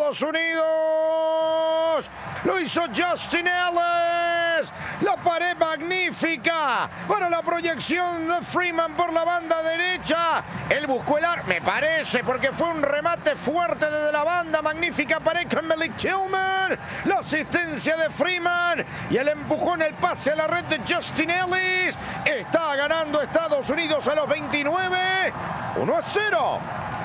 Estados Unidos. Lo hizo Justin Ellis. La pared magnífica para la proyección de Freeman por la banda derecha. Él buscó el arco, me parece, porque fue un remate fuerte desde la banda. Magnífica pared con Malik Tillman. La asistencia de Freeman y el empujón, el pase a la red de Justin Ellis. Está ganando Estados Unidos a los 29. 1-0.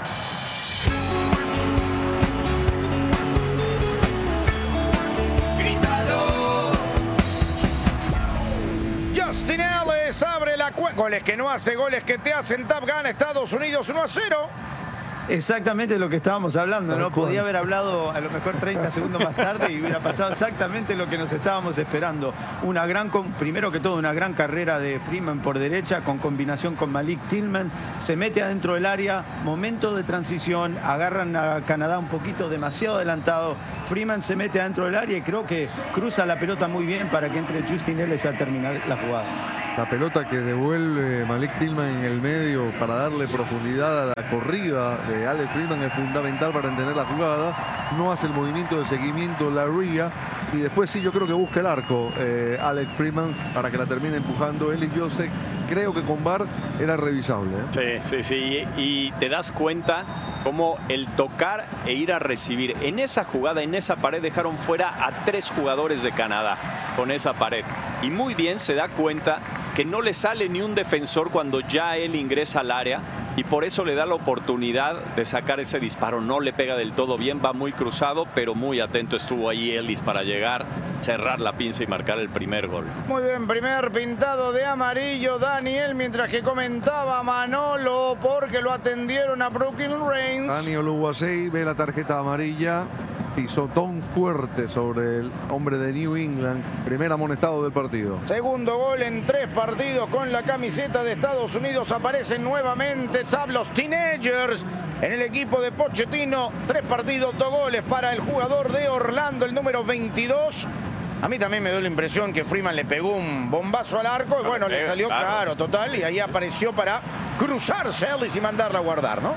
Justin Ellis abre la cuenta. Goles que no hace, goles que te hacen. TAP gana Estados Unidos 1-0. Exactamente lo que estábamos hablando, ¿no? Podía haber hablado a lo mejor 30 segundos más tarde y hubiera pasado exactamente lo que nos estábamos esperando. Primero que todo, una gran carrera de Freeman por derecha con combinación con Malik Tillman. Se mete adentro del área, momento de transición, agarran a Canadá un poquito demasiado adelantado. Freeman se mete adentro del área y creo que cruza la pelota muy bien para que entre Justin Ellis a terminar la jugada. La pelota que devuelve Malik Tillman en el medio para darle profundidad a la corrida de Alex Freeman es fundamental para entender la jugada. No hace el movimiento de seguimiento la Ria y después sí yo creo que busca el arco Alex Freeman para que la termine empujando él. Y yo creo que con VAR era revisable. Sí. Y te das cuenta cómo el tocar e ir a recibir en esa jugada, en esa pared, dejaron fuera a 3 jugadores de Canadá con esa pared. Y muy bien se da cuenta que no le sale ni un defensor cuando ya él ingresa al área y por eso le da la oportunidad de sacar ese disparo. No le pega del todo bien, va muy cruzado, pero muy atento estuvo ahí Ellis para llegar, cerrar la pinza y marcar el primer gol. Muy bien, primer pintado de amarillo Daniel, mientras que comentaba Manolo porque lo atendieron a Brooklyn Reigns. Daniel Oluwasei ve la tarjeta amarilla. Pisotón fuerte sobre el hombre de New England. Primer amonestado del partido. Segundo gol en 3 partidos con la camiseta de Estados Unidos. Aparecen nuevamente los Teenagers en el equipo de Pochettino. 3 partidos, 2 goles para el jugador de Orlando, el número 22. A mí también me dio la impresión que Freeman le pegó un bombazo al arco. Y bueno, le salió claro, total. Y ahí apareció para cruzarse Ellis y mandarla a guardar, ¿no?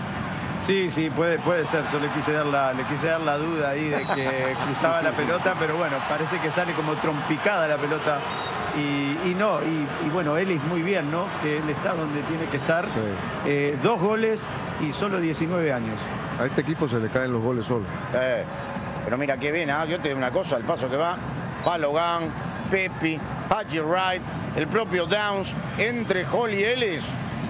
Sí, puede ser. Yo le quise dar la duda ahí de que cruzaba la pelota, pero bueno, parece que sale como trompicada la pelota. Y bueno, Ellis muy bien, ¿no? Que él está donde tiene que estar. Sí. 2 goles y solo 19 años. A este equipo se le caen los goles solo. Pero mira qué bien, yo te digo una cosa, el paso que va, Balogun, Pepi, Haji Wright, el propio Downs, entre Hall y Ellis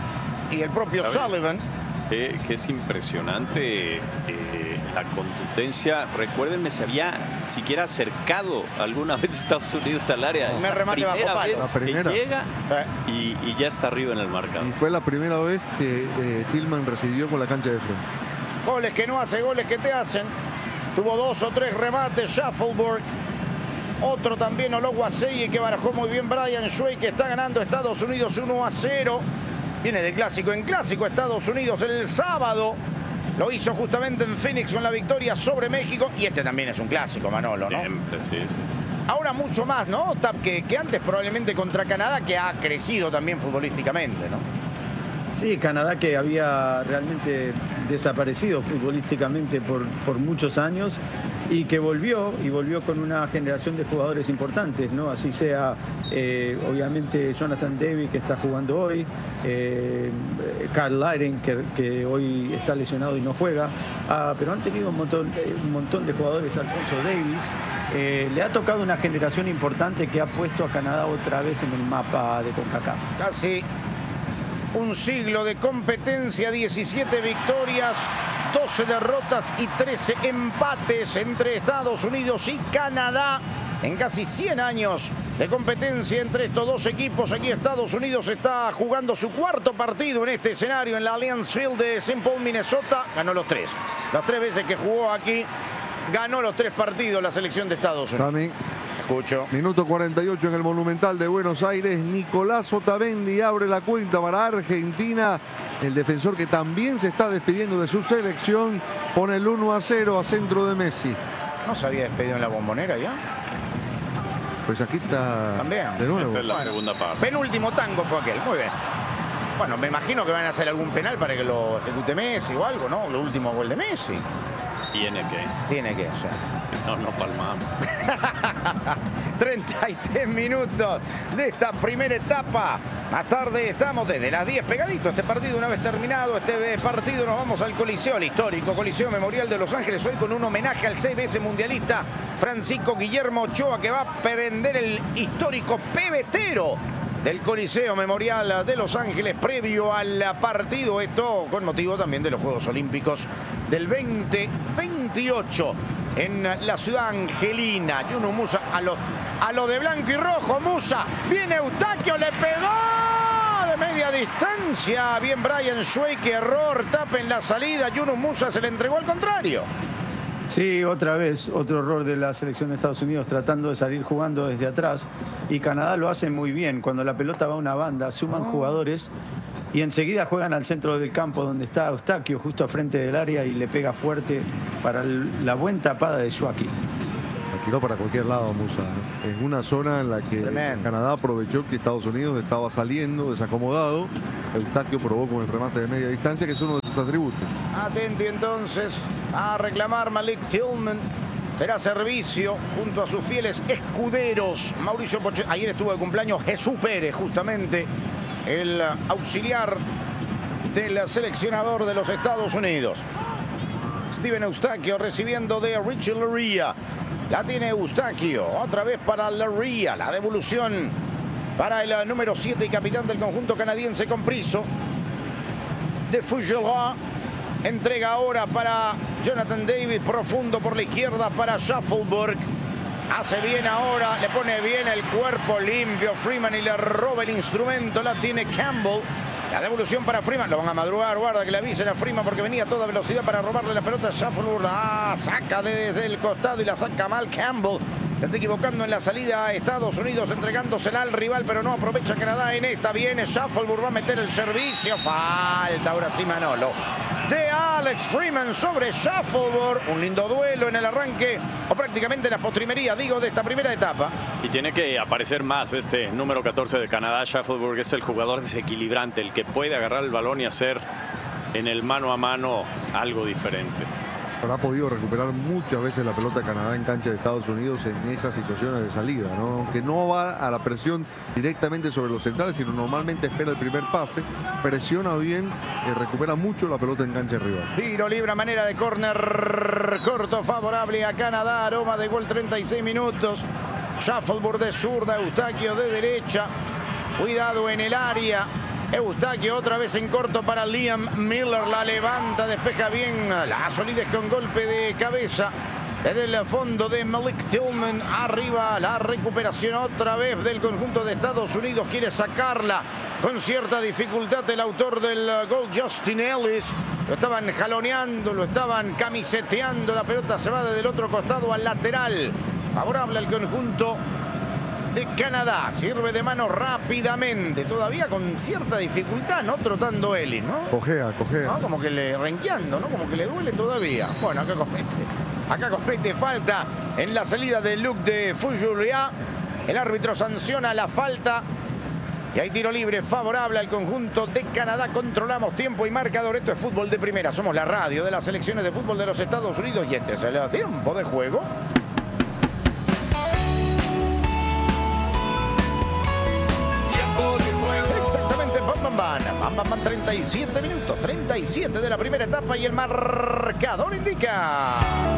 y el propio Sullivan. Que es impresionante la contundencia. Recuérdenme, se había siquiera acercado alguna vez Estados Unidos al área. Me remate bajo palo. La primera. Que llega y ya está arriba en el marcador. Y fue la primera vez que Tillman recibió con la cancha de frente. Goles que no hace, goles que te hacen. Tuvo 2 o 3 remates Shuffleberg. Otro también Oluwasei, que barajó muy bien Brian Shuey, que está ganando Estados Unidos 1-0. Viene de clásico en clásico Estados Unidos el sábado. Lo hizo justamente en Phoenix con la victoria sobre México. Y este también es un clásico, Manolo, ¿no? Siempre, sí. Ahora mucho más, ¿no? Que antes probablemente contra Canadá, que ha crecido también futbolísticamente, ¿no? Sí, Canadá que había realmente desaparecido futbolísticamente por muchos años y que volvió con una generación de jugadores importantes, ¿no? Así sea, obviamente, Jonathan David, que está jugando hoy, Carl Laren, que hoy está lesionado y no juega, pero han tenido un montón de jugadores. Alfonso Davis, le ha tocado una generación importante que ha puesto a Canadá otra vez en el mapa de CONCACAF. Casi un siglo de competencia, 17 victorias, 12 derrotas y 13 empates entre Estados Unidos y Canadá. En casi 100 años de competencia entre estos dos equipos, aquí Estados Unidos está jugando su 4º partido en este escenario en la Allianz Field de St. Paul, Minnesota. Ganó los 3. Las 3 veces que jugó aquí, ganó los 3 partidos la selección de Estados Unidos. También. Escucho. Minuto 48 en el Monumental de Buenos Aires. Nicolás Otamendi abre la cuenta para Argentina. El defensor que también se está despidiendo de su selección pone el 1-0 a centro de Messi. ¿No se había despedido en la Bombonera ya? Pues aquí está también. De nuevo. Esta es la segunda parte. Penúltimo tango fue aquel. Muy bien. Bueno, me imagino que van a hacer algún penal para que lo ejecute Messi o algo, ¿no? Lo último gol de Messi. Tiene que ser. No palmamos. 33 minutos de esta primera etapa. Más tarde estamos desde las 10 pegaditos. Este partido, una vez terminado este partido, nos vamos al Coliseo, al histórico Coliseo Memorial de Los Ángeles, hoy con un homenaje al 6 veces mundialista Francisco Guillermo Ochoa, que va a prender el histórico pebetero del Coliseo Memorial de Los Ángeles previo al partido. Esto con motivo también de los Juegos Olímpicos del 2028 en la ciudad angelina. Yunus Musa a lo de blanco y rojo. Musa, viene Eustaquio, le pegó de media distancia. Bien Brian Schweike, error, tapa en la salida. Yunus Musa se le entregó al contrario. Sí, otra vez, otro error de la selección de Estados Unidos tratando de salir jugando desde atrás. Y Canadá lo hace muy bien. Cuando la pelota va a una banda, suman jugadores y enseguida juegan al centro del campo donde está Eustaquio, justo a frente del área, y le pega fuerte para la buena tapada de Schweike. Tiró para cualquier lado Musa. Es una zona en la que Canadá aprovechó que Estados Unidos estaba saliendo desacomodado. Eustaquio probó con el remate de media distancia, que es uno de sus atributos. Atento entonces a reclamar Malik Tillman. Será servicio junto a sus fieles escuderos. Mauricio Pochettino. Ayer estuvo de cumpleaños Jesús Pérez, justamente el auxiliar del seleccionador de los Estados Unidos. Steven Eustaquio recibiendo de Richie Laryea. La tiene Eustaquio, otra vez para Laryea, la devolución para el número 7 y capitán del conjunto canadiense con Priso. De Fougerois, entrega ahora para Jonathan David, profundo por la izquierda para Shuffleberg. Hace bien ahora, le pone bien el cuerpo limpio Freeman y le roba el instrumento, la tiene Campbell. La devolución para Freeman, lo van a madrugar, guarda que le avisen a Freeman porque venía a toda velocidad para robarle la pelota a Shuffleberg. Saca desde el costado y la saca mal Campbell. Se está equivocando en la salida a Estados Unidos, entregándosela al rival, pero no aprovecha Canadá en esta. Viene Shuffleberg, va a meter el servicio. Falta, ahora sí Manolo. De Alex Freeman sobre Shuffleberg. Un lindo duelo en el arranque, o prácticamente en la postrimería, digo, de esta primera etapa. Y tiene que aparecer más este número 14 de Canadá. Shuffleberg es el jugador desequilibrante, el que puede agarrar el balón y hacer en el mano a mano algo diferente. Pero ha podido recuperar muchas veces la pelota de Canadá en cancha de Estados Unidos en esas situaciones de salida, ¿no? Aunque no va a la presión directamente sobre los centrales, sino normalmente espera el primer pase, presiona bien y recupera mucho la pelota en cancha rival. Tiro libre a manera de córner corto favorable a Canadá. Aroma de gol, 36 minutos. Shuffleberg de zurda, Eustaquio de derecha. Cuidado en el área. Eustaquio otra vez en corto para Liam Miller, la levanta, despeja bien, la solidez con golpe de cabeza desde el fondo de Malik Tillman. Arriba la recuperación otra vez del conjunto de Estados Unidos, quiere sacarla con cierta dificultad el autor del gol, Justin Ellis. Lo estaban jaloneando, lo estaban camiseteando, la pelota se va desde el otro costado al lateral, favorable al conjunto de Canadá. Sirve de mano rápidamente, todavía con cierta dificultad, no trotando Ellis, ¿no? Cojea. ¿No? Como que le renqueando, ¿no? Como que le duele todavía. Bueno, acá comete falta en la salida de Luc de Fougerois. El árbitro sanciona la falta y hay tiro libre favorable al conjunto de Canadá. Controlamos tiempo y marcador. Esto es Fútbol de Primera. Somos la radio de las selecciones de fútbol de los Estados Unidos y este es el tiempo de juego. Van 37 minutos, 37 de la primera etapa y el marcador indica.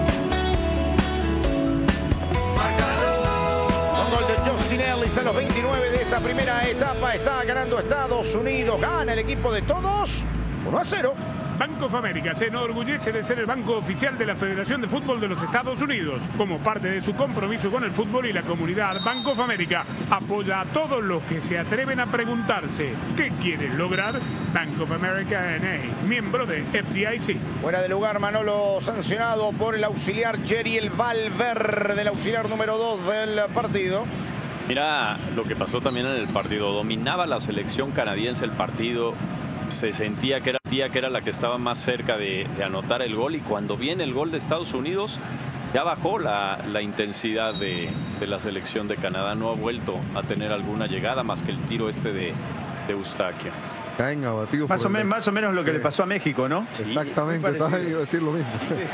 Con gol de Justin Ellis a los 29 de esta primera etapa, está ganando Estados Unidos, gana el equipo de todos, 1-0. Bank of America se enorgullece de ser el banco oficial de la Federación de Fútbol de los Estados Unidos. Como parte de su compromiso con el fútbol y la comunidad, Bank of America apoya a todos los que se atreven a preguntarse ¿qué quieren lograr? Bank of America N.A., miembro de FDIC. Fuera de lugar, Manolo, sancionado por el auxiliar Jeriel Valverde, el auxiliar número 2 del partido. Mira lo que pasó también en el partido. Dominaba la selección canadiense el partido. Se sentía que era la que estaba más cerca de anotar el gol, y cuando viene el gol de Estados Unidos ya bajó la intensidad de la selección de Canadá. No ha vuelto a tener alguna llegada más que el tiro este de Eustaquio. caen abatidos. Más o menos lo que le pasó a México, ¿no? Sí, exactamente, iba a decir lo mismo.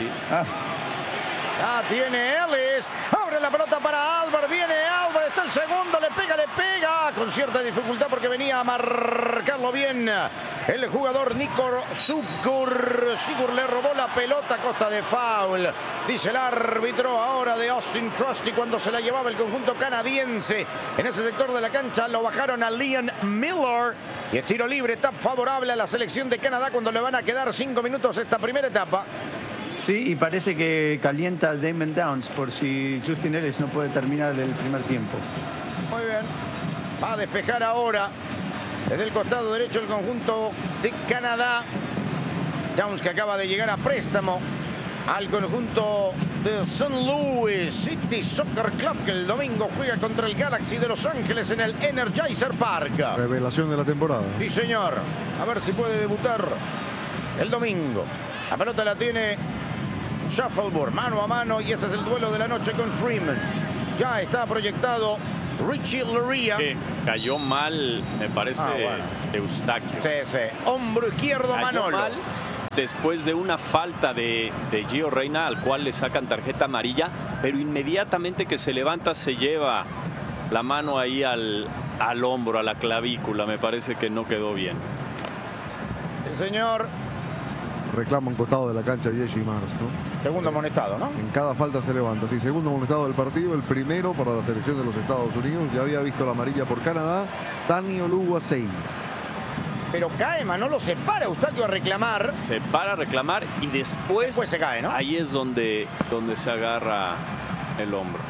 Ah, tiene Ellis. Abre la pelota para Albert. Viene Albert. Está el segundo. Le pega. Con cierta dificultad porque venía a marcarlo bien el jugador Nico Sigur. Sigur le robó la pelota a costa de foul. Dice el árbitro ahora de Austin Trusty cuando se la llevaba el conjunto canadiense. En ese sector de la cancha lo bajaron a Liam Miller. Y es tiro libre. Etapa favorable a la selección de Canadá cuando le van a quedar 5 minutos esta primera etapa. Sí, y parece que calienta Damon Downs por si Justin Ellis no puede terminar el primer tiempo. Muy bien. Va a despejar ahora desde el costado derecho el conjunto de Canadá. Downs, que acaba de llegar a préstamo al conjunto de St. Louis City Soccer Club, que el domingo juega contra el Galaxy de Los Ángeles en el Energizer Park. Revelación de la temporada. Sí, señor. A ver si puede debutar el domingo. La pelota la tiene Shuffleboard, mano a mano, y ese es el duelo de la noche con Freeman. Ya está proyectado Richie Laryea. Cayó mal, me parece, Eustaquio. Sí. Hombro izquierdo, cayó Manolo. Mal después de una falta de Gio Reyna, al cual le sacan tarjeta amarilla, pero inmediatamente que se levanta se lleva la mano ahí al hombro, a la clavícula. Me parece que no quedó bien. El señor. Reclama un costado de la cancha Jesse Mars, ¿no? Segundo amonestado, ¿no? En cada falta se levanta. Sí, segundo amonestado del partido, el primero para la selección de los Estados Unidos. Ya había visto la amarilla por Canadá, Dani Oluwaseyi. Pero cae, Manolo, se para Eustaquio a reclamar. Se para a reclamar y después se cae, ¿no? Ahí es donde se agarra el hombro.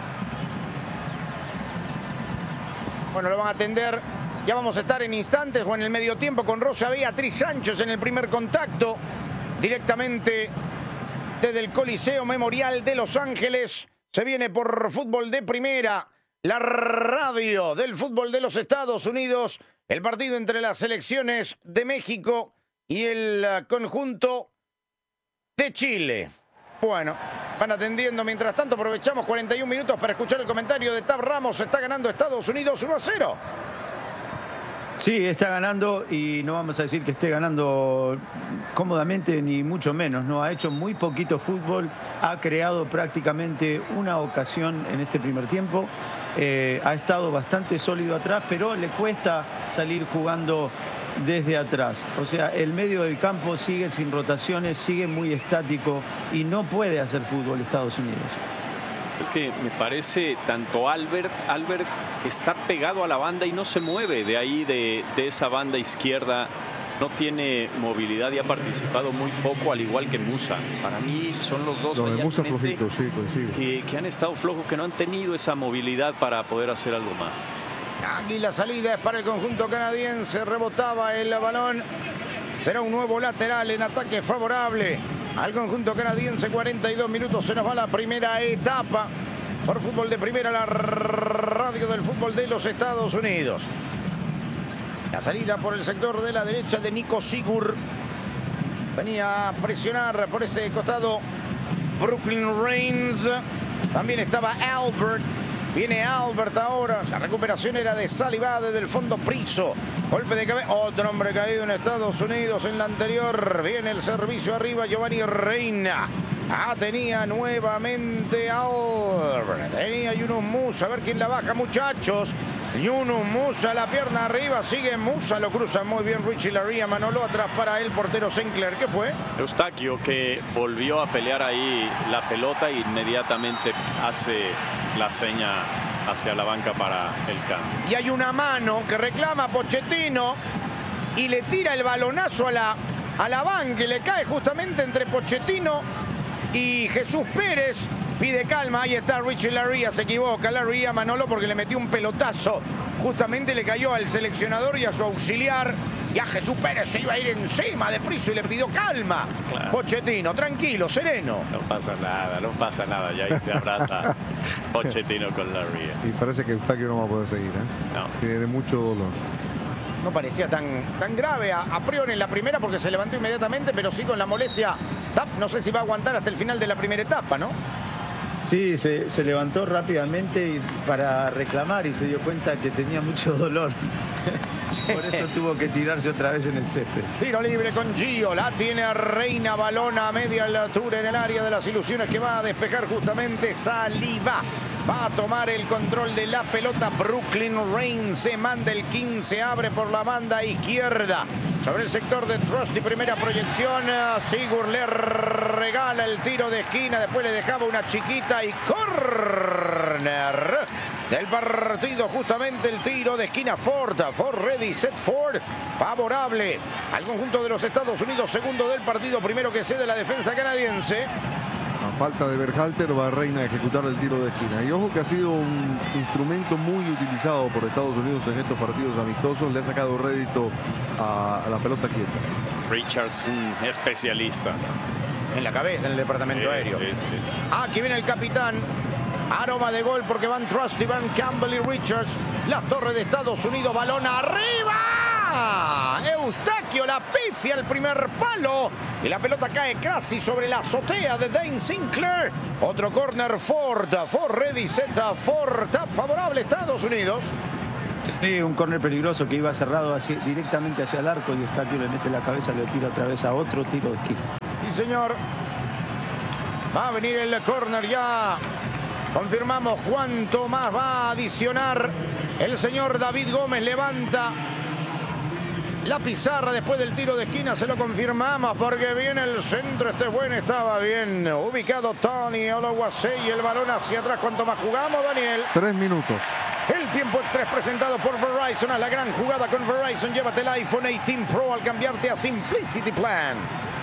Bueno, lo van a atender. Ya vamos a estar en instantes o en el medio tiempo con Rosa Beatriz Sánchez en el primer contacto. Directamente desde el Coliseo Memorial de Los Ángeles. Se viene por Fútbol de Primera, la radio del fútbol de los Estados Unidos. El partido entre las selecciones de México y el conjunto de Chile. Bueno, van atendiendo. Mientras tanto, aprovechamos 41 minutos para escuchar el comentario de Tab Ramos. Está ganando Estados Unidos 1-0. Sí, está ganando y no vamos a decir que esté ganando cómodamente ni mucho menos, ¿no? Ha hecho muy poquito fútbol, ha creado prácticamente una ocasión en este primer tiempo, ha estado bastante sólido atrás, pero le cuesta salir jugando desde atrás. O sea, el medio del campo sigue sin rotaciones, sigue muy estático y no puede hacer fútbol Estados Unidos. Es que me parece tanto Albert está pegado a la banda y no se mueve de ahí, de esa banda izquierda. No tiene movilidad y ha participado muy poco, al igual que Musa. Para mí son los dos. Lo de Musa flojito, sí, coincido. Que han estado flojos, que no han tenido esa movilidad para poder hacer algo más. Aquí la salida es para el conjunto canadiense. Rebotaba el balón. Será un nuevo lateral en ataque favorable al conjunto canadiense. 42 minutos, se nos va la primera etapa. Por Fútbol de Primera, la radio del fútbol de los Estados Unidos. La salida por el sector de la derecha de Nico Sigur. Venía a presionar por ese costado Brooklyn Reigns. También estaba Albert. Viene Albert ahora. La recuperación era de Saliba desde el fondo. Priso. Golpe de cabeza. Otro hombre caído en Estados Unidos en la anterior. Viene el servicio arriba. Giovanni Reina. Tenía nuevamente Albert. Tenía Yunus Musa. A ver quién la baja, muchachos. Yunus Musa, la pierna arriba. Sigue Musa. Lo cruza muy bien Richie Laryea. Manolo atrás para el portero Sinclair. ¿Qué fue? Eustaquio, que volvió a pelear ahí la pelota e inmediatamente hace la seña hacia la banca para el cambio. Y hay una mano que reclama Pochettino y le tira el balonazo a la banca y le cae justamente entre Pochettino y Jesús Pérez. Pide calma, ahí está Richie Laryea, se equivoca Laryea, Manolo, porque le metió un pelotazo. Justamente le cayó al seleccionador y a su auxiliar. Y a Jesús Pérez se iba a ir encima de Priso y le pidió calma. Claro. Pochettino, tranquilo, sereno. No pasa nada. Ya ahí se abraza Pochettino con Laryea. Y parece que Eustaquio no va a poder seguir, ¿eh? No. Tiene mucho dolor. No parecía tan grave a priori en la primera porque se levantó inmediatamente, pero sí con la molestia. No sé si va a aguantar hasta el final de la primera etapa, ¿no? Sí, se levantó rápidamente para reclamar y se dio cuenta que tenía mucho dolor. Por eso tuvo que tirarse otra vez en el césped. Tiro libre con Gio, la tiene Reina, balón a media altura en el área de las ilusiones que va a despejar justamente Saliba. Va a tomar el control de la pelota Brooklyn Reigns, se manda el 15, abre por la banda izquierda. Sobre el sector de Trusty, primera proyección, Sigurd le regala el tiro de esquina, después le dejaba una chiquita y corner del partido, justamente el tiro de esquina. Ford ready, set Ford, favorable al conjunto de los Estados Unidos, segundo del partido, primero que cede la defensa canadiense. A falta de Berhalter va Reina a ejecutar el tiro de esquina. Y ojo que ha sido un instrumento muy utilizado por Estados Unidos en estos partidos amistosos. Le ha sacado rédito a la pelota quieta. Richards, un especialista. En la cabeza, en el departamento aéreo. Aquí viene el capitán. Aroma de gol porque van Trusty, van Campbell y Richards. Las torres de Estados Unidos, balón arriba. Eustaquio la pifia el primer palo. Y la pelota cae casi sobre la azotea de Dane Sinclair. Otro córner Ford ready, set Ford, favorable Estados Unidos. Sí, un córner peligroso que iba cerrado directamente hacia el arco y Eustaquio le mete la cabeza, le tira otra vez a otro tiro de esquina. Sí, señor. Va a venir el córner ya. Confirmamos cuánto más va a adicionar el señor David Gómez. Levanta la pizarra después del tiro de esquina, se lo confirmamos porque viene el centro. Este es bueno, estaba bien ubicado Tony Oluwaseyi, el balón hacia atrás. ¿Cuánto más jugamos, Daniel? 3 minutos. El tiempo extra es presentado por Verizon. A la gran jugada con Verizon. Llévate el iPhone 18 Pro al cambiarte a Simplicity Plan.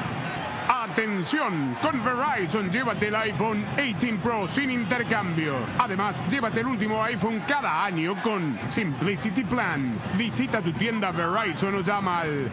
Atención, con Verizon llévate el iPhone 18 Pro sin intercambio. Además, llévate el último iPhone cada año con Simplicity Plan. Visita tu tienda Verizon o llama al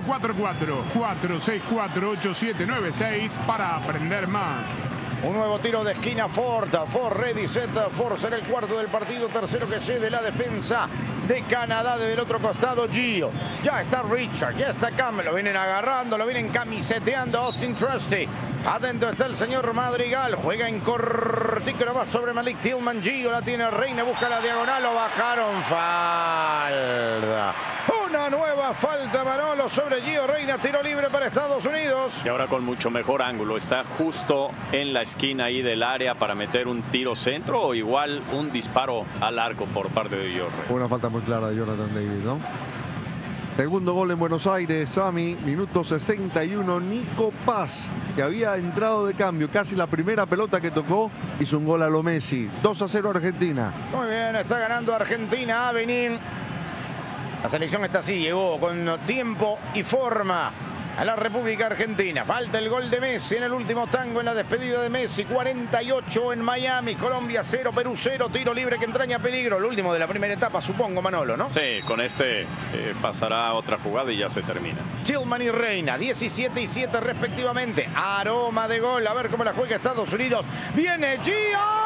844-464-8796 para aprender más. Un nuevo tiro de esquina, Ford ready, set Ford será el cuarto del partido, tercero que cede la defensa de Canadá. Desde el otro costado, Gio, ya está Richard, ya está Campbell, lo vienen agarrando, lo vienen camiseteando Austin Trusty. Atento está el señor Madrigal, juega en cortico nomás sobre Malik Tillman. Gio la tiene Reina, busca la diagonal, lo bajaron, falta. Una nueva falta, Manolo, sobre Gio Reina, tiro libre para Estados Unidos. Y ahora con mucho mejor ángulo, está justo en la esquina ahí del área para meter un tiro centro o igual un disparo al arco por parte de Gio Reina. Una falta muy clara de Jonathan David, ¿no? Segundo gol en Buenos Aires, Sami, minuto 61, Nico Paz, que había entrado de cambio, casi la primera pelota que tocó, hizo un gol a lo Messi. 2-0 Argentina. Muy bien, está ganando Argentina, Benín. La selección está así, llegó con tiempo y forma a la República Argentina. Falta el gol de Messi en el último tango en la despedida de Messi. 48 en Miami, Colombia 0, Perú 0. Tiro libre que entraña peligro. El último de la primera etapa, supongo, Manolo, ¿no? Sí, con este pasará otra jugada y ya se termina. Tillman y Reina, 17 y 7 respectivamente. Aroma de gol, a ver cómo la juega Estados Unidos. Viene Gio.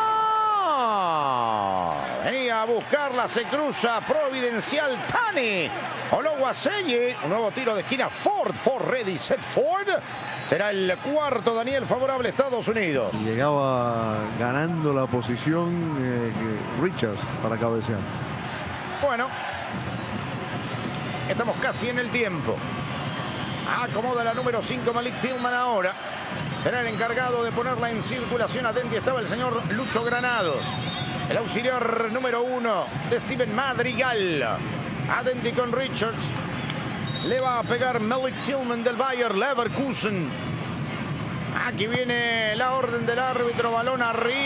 Venía a buscarla, se cruza Providencial Tani Oluwaseyi. Un nuevo tiro de esquina, Ford ready, set Ford. Será el cuarto, Daniel, favorable a Estados Unidos. Y llegaba ganando la posición Richards para cabecear. Bueno, estamos casi en el tiempo. Acomoda la número 5 Malik Tillman ahora. Era el encargado de ponerla en circulación. Atenti estaba el señor Lucho Granados, el auxiliar número 1 de Steven Madrigal. Atenti con Richards. Le va a pegar Malik Tillman del Bayer Leverkusen. Aquí viene la orden del árbitro. Balón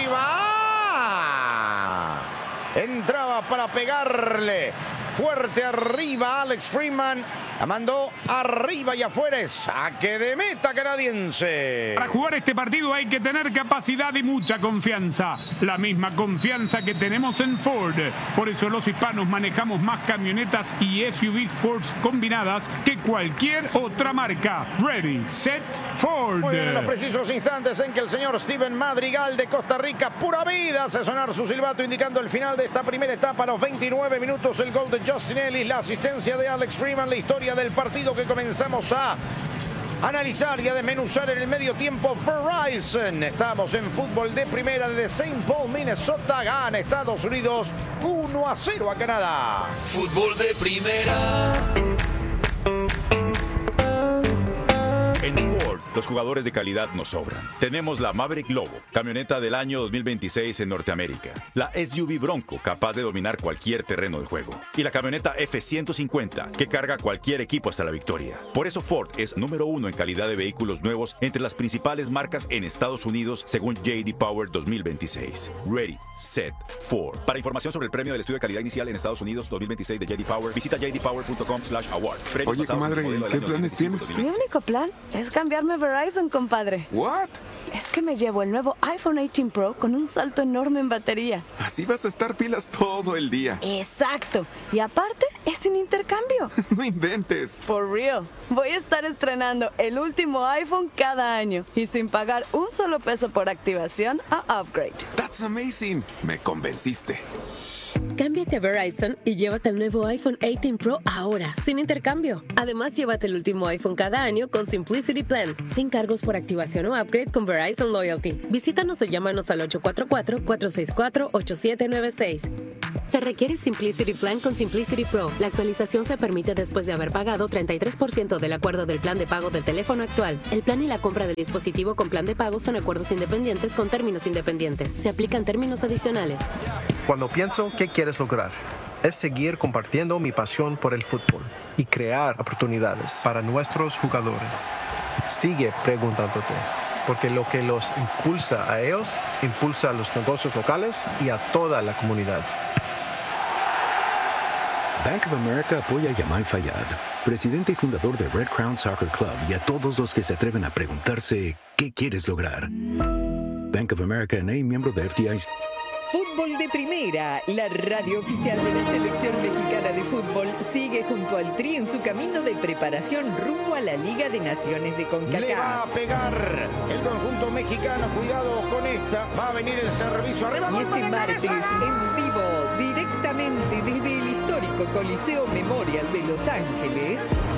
arriba. Entraba para pegarle fuerte arriba Alex Freeman. La mandó arriba y afuera. Es saque de meta canadiense. Para jugar este partido hay que tener capacidad y mucha confianza. La misma confianza que tenemos en Ford. Por eso los hispanos manejamos más camionetas y SUVs Ford combinadas que cualquier otra marca. Ready, set, Ford. Muy bien, en los precisos instantes en que el señor Steven Madrigal de Costa Rica, pura vida, hace sonar su silbato indicando el final de esta primera etapa. A los 29 minutos el gol de Justin Ellis, la asistencia de Alex Freeman, la historia del partido que comenzamos a analizar y a desmenuzar en el medio tiempo Verizon. Estamos en fútbol de primera desde St. Paul, Minnesota. Gana Estados Unidos 1-0 a Canadá. Fútbol de primera. En Ford, los jugadores de calidad nos sobran. Tenemos la Maverick Lobo, camioneta del año 2026 en Norteamérica. La SUV Bronco, capaz de dominar cualquier terreno de juego. Y la camioneta F-150, que carga cualquier equipo hasta la victoria. Por eso Ford es número 1 en calidad de vehículos nuevos entre las principales marcas en Estados Unidos, según J.D. Power 2026. Ready, Set, Ford. Para información sobre el premio del estudio de calidad inicial en Estados Unidos 2026 de J.D. Power, visita jdpower.com/awards. Oye, comadre, ¿qué planes tienes? Mi único plan es cambiarme a Verizon, compadre. ¿What? Es que me llevo el nuevo iPhone 18 Pro con un salto enorme en batería. Así vas a estar pilas todo el día. Exacto. Y aparte, es sin intercambio. No inventes. For real. Voy a estar estrenando el último iPhone cada año y sin pagar un solo peso por activación o upgrade. That's amazing. Me convenciste. Cámbiate a Verizon y llévate el nuevo iPhone 18 Pro ahora, sin intercambio. Además, llévate el último iPhone cada año con Simplicity Plan, sin cargos por activación o upgrade con Verizon Loyalty. Visítanos o llámanos al 844-464-8796. Se requiere Simplicity Plan con Simplicity Pro. La actualización se permite después de haber pagado 33% del acuerdo del plan de pago del teléfono actual. El plan y la compra del dispositivo con plan de pago son acuerdos independientes con términos independientes. Se aplican términos adicionales. Cuando pienso qué quieres lograr, es seguir compartiendo mi pasión por el fútbol y crear oportunidades para nuestros jugadores. Sigue preguntándote, porque lo que los impulsa a ellos, impulsa a los negocios locales y a toda la comunidad. Bank of America apoya a Yamal Fayad, presidente y fundador de Red Crown Soccer Club, y a todos los que se atreven a preguntarse ¿qué quieres lograr? Bank of America N.A., miembro de FDIC. Fútbol de primera, la radio oficial de la selección mexicana de fútbol, sigue junto al Tri en su camino de preparación rumbo a la Liga de Naciones de CONCACAF. Le va a pegar el conjunto mexicano, cuidado con esta, va a venir el servicio arriba. Y este martes, en vivo, directamente desde el histórico Coliseo Memorial de Los Ángeles,